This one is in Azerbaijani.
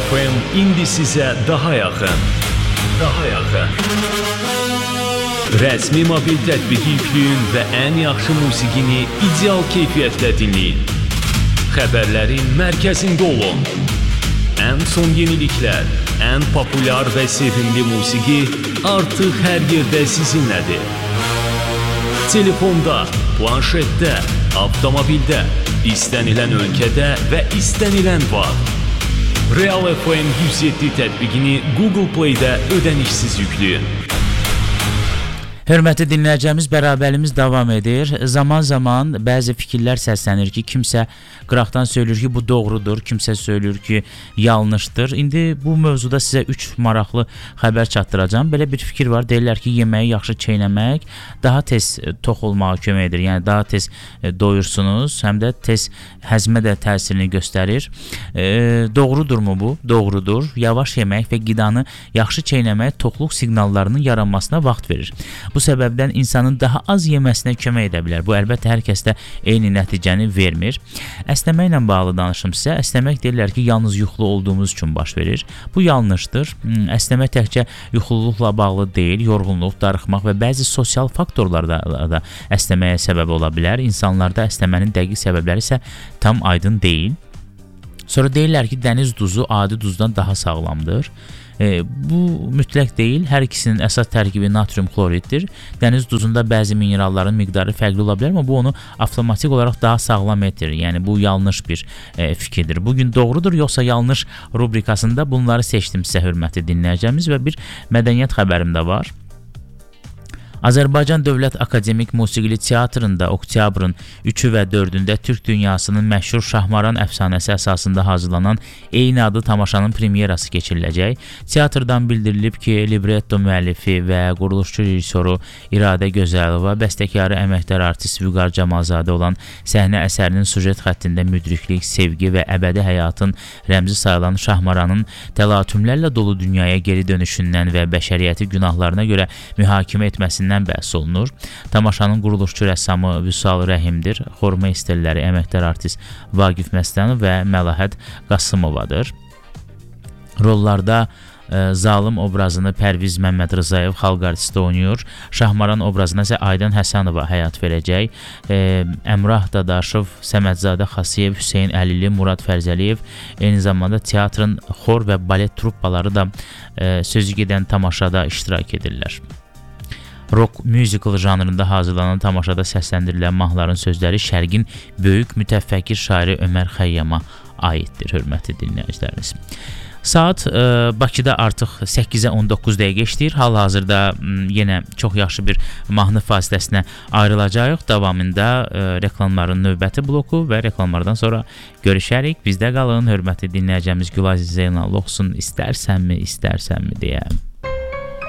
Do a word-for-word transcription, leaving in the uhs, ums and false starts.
F M indi sizə daha yaxın. Daha yaxın. Rəsmi mobil tətbiqi yükləyin və ən yaxşı musiqini ideal keyfiyyətlə dinləyin. Xəbərlərin mərkəzində olun. Ən son yeniliklər, ən populyar və sevimli musiqi artıq hər yerdə sizinlədir. Telefonda, planşetdə, avtomobildə, istənilən ölkədə və istənilən vaxt. Real F M yüz yeddi tətbiqini Google Play-də ödənişsiz yükləyin. Hörmətli dinləyicimiz, bərabərliyimiz davam edir. Zaman-zaman bəzi fikirlər səslənir ki, kimsə qıraqdan söylür ki, bu doğrudur, kimsə söylür ki, yanlışdır. İndi bu mövzuda sizə üç maraqlı xəbər çatdıracağam. Belə bir fikir var, deyirlər ki, yeməyi yaxşı çeynəmək daha tez tox olmağa kömək edir. Yəni daha tez doyursunuz, həm də tez həzmə də təsirini göstərir. E, doğrudurmu bu? Doğrudur. Yavaş yemək və qidanı yaxşı çeynəmək toxluq siqnallarının yaranmasına vaxt verir. Bu səbəbdən insanın daha az yeməsinə kömək edə bilər. Bu əlbəttə hər kəsdə eyni nəticəni vermir. Əsnəməklə bağlı danışım sizə. Əsnəmək deyirlər ki, yalnız yuxulu olduğumuz üçün baş verir. Bu yanlışdır. Əsnəmək təkcə yuxululuqla bağlı deyil, yorğunluq, darıxmaq və bəzi sosial faktorlar da, da əsnəməyə səbəb ola bilər. İnsanlarda əsnəmənin dəqiq səbəbləri isə tam aydın deyil. Sonra deyirlər ki, dəniz duzu adi duzdan daha sağlamdır. E, bu mütləq deyil. Hər ikisinin əsas tərkibi natrium xloriddir. Dəniz duzunda bəzi mineralların miqdarı fərqli ola bilər, amma bu onu avtomatik olaraq daha sağlam edir. Yəni bu yanlış bir e, fikirdir. Bugün doğrudur yoxsa yanlış rubrikasında bunları seçdim sizə, hörmətli dinləyicimiz, və bir mədəniyyət xəbərim də var. Azərbaycan Dövlət Akademik Musiqili Teatrında oktyabrın üçü və dördündə Türk dünyasının məşhur Şahmaran əfsanəsi əsasında hazırlanan eyni adlı tamaşanın premyerası keçiriləcək. Teatrdan bildirilib ki, libretto müəllifi və quruluşçu rejissoru İradə Gözəlova, bəstəkarı əməkdar artist Vüqar Camalzadə olan səhnə əsərinin sujet xəttində müdriklik, sevgi və əbədi həyatın rəmzi sayılan Şahmaranın təlatümlərlə dolu dünyaya geri dönüşündən və bəşəriyyəti günahlarına görə mühakimə etməsindən bəhs olunur. Tamaşanın quruluşçu rəssamı Vüsal Rəhimdir. Xor meisterləri əməkdar artist Vaqif Məstanov və Məlahət Qasımovadır. Rollarda e, Zalım obrazını Pərviz Məmməd Rızayev xalq artisti oynayır. Şahmaran obrazına isə Aydan Həsənova həyat verəcək. E, Əmrah Dadaşov, Səmədzadə Xasiyev, Hüseyn Əlili, Murad Fərzəliyev, eyni zamanda teatrın xor və balet truppaları da e, sözü gedən tamaşada iştirak edirlər. Rock musical janrında hazırlanan tamaşada səsləndirilən mahnıların sözləri Şərqin böyük mütəfəkkir şairi Ömər Xəyyama aiddir, hörmətli dinləyicilərimiz. Saat e, Bakıda artıq səkkizə on doqquz dəqiqə işləyir. Hal-hazırda yenə çox yaxşı bir mahnı fasiləsinə ayrılacağıq. Davamında e, reklamların növbəti bloku və reklamlardan sonra görüşərik. Bizdə qalın, hörmətli dinləyəcəyimiz Gülaziz Zeynal oxusun istərsənmi, istərsənmi deyə.